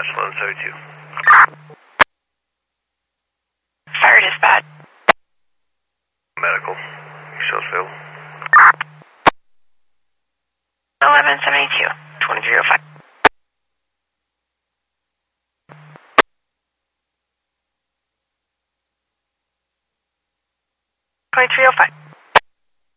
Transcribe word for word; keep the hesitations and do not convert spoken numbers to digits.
eleven seventy-two. Fire dispatch. Medical. Shellsville. eleven seventy-two. twenty-three oh five. twenty-three oh five.